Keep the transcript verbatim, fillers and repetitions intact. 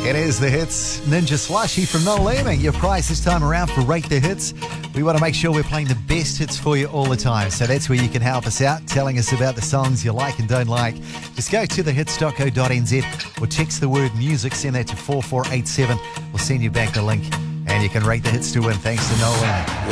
It is The Hits. Ninja Slushy from Noel Leeming. Your prize this time around for Rate the Hits. We want to make sure we're playing the best hits for you all the time. So that's where you can help us out, telling us about the songs you like and don't like. Just go to the hits dot co dot n z or text the word music. Send that to four four eight seven. We'll send you back the link and you can rate the hits to win. Thanks to Noel Leeming.